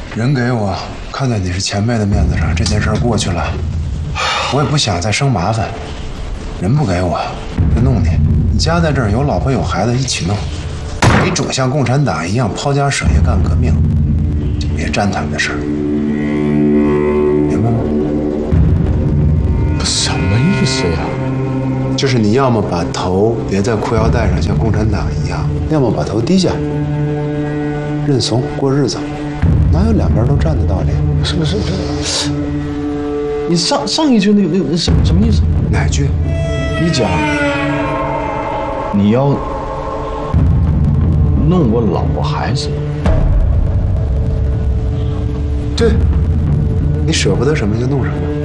人给我，看在你是前辈的面子上，这件事过去了，我也不想再生麻烦。人不给我，就弄你。你家在这儿，有老婆有孩子一起弄，没准像共产党一样抛家舍业干革命，就别沾他们的事儿，明白吗？ 不是什么意思呀？ 就是你要么把头别在裤腰带上，像共产党一样，要么把头低下，认怂过日子，哪有两边都占的道理？ 是不是？你上一句那什么意思？ 哪句？ 你讲你要弄我老婆孩子。 对，你舍不得什么就弄什么。